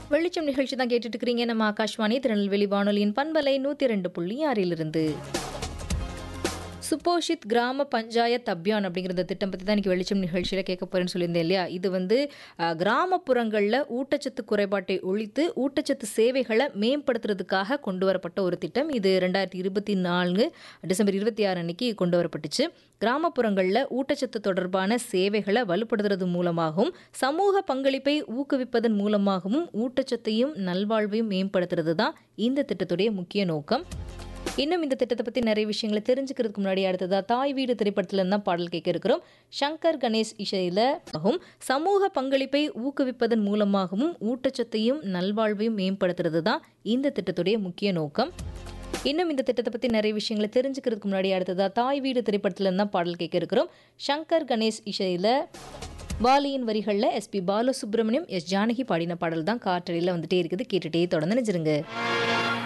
வெளிச்சம் நிகழ்ச்சி தான் கேட்டுட்டு இருக்கிறீங்க. நம்ம ஆகாஷ்வாணி திருநெல்வேலி வானொலியின் பண்பலை 102.6 சுபோஷித் கிராம பஞ்சாயத் அபியான் அப்படிங்கிற இந்த திட்டம் பற்றி தான் இன்றைக்கி வெளிச்சம் நிகழ்ச்சியில் கேட்க போகிறேன்னு சொல்லியிருந்தேன் இல்லையா. இது வந்து கிராமப்புறங்களில் ஊட்டச்சத்து குறைபாட்டை ஒழித்து ஊட்டச்சத்து சேவைகளை மேம்படுத்துறதுக்காக கொண்டு வரப்பட்ட ஒரு திட்டம். இது 2024 டிசம்பர் 26 அன்னைக்கு கொண்டு வரப்பட்டுச்சு. கிராமப்புறங்களில் ஊட்டச்சத்து தொடர்பான சேவைகளை வலுப்படுத்துறது மூலமாகவும் சமூக பங்களிப்பை ஊக்குவிப்பதன் மூலமாகவும் ஊட்டச்சத்தையும் நல்வாழ்வையும் மேம்படுத்துறது தான் இந்த திட்டத்துடைய முக்கிய நோக்கம். இன்னும் இந்த திட்டத்தை பற்றி நிறைய விஷயங்களை தெரிஞ்சுக்கிறதுக்கு முன்னாடி அடுத்ததா தாய் வீடு திரைப்படத்துல தான் பாடல் கேட்க இருக்கிறோம். சங்கர் கணேஷ் இசையில சமூக பங்களிப்பை ஊக்குவிப்பதன் மூலமாகவும் ஊட்டச்சத்தையும் நல்வாழ்வையும் மேம்படுத்துறது தான் இந்த திட்டத்துடைய முக்கிய நோக்கம். இன்னும் இந்த திட்டத்தை பற்றி நிறைய விஷயங்களை தெரிஞ்சுக்கிறதுக்கு முன்னாடி அடுத்ததா தாய் வீடு திரைப்படத்துல தான் பாடல் கேட்க இருக்கிறோம். சங்கர் கணேஷ் இசையில வாலியின் வரிகளில் எஸ்பி பாலசுப்ரமணியம், எஸ் ஜானகி பாடின பாடல் தான் காற்றடியில் வந்துட்டே இருக்குது. கேட்டுட்டே தொடர்ந்து நினைச்சிருங்க.